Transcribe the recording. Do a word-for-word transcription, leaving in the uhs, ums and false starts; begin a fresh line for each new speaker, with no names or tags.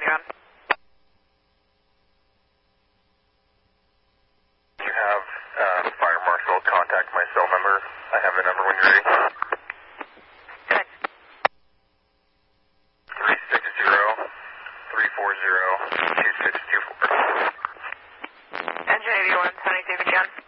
ninety-one.
You have uh, Fire Marshal contact my cell number. I have the number when you're ready.
Good.
three six zero, three four zero, two six two four.
Engine eighty-one, Sunny David John.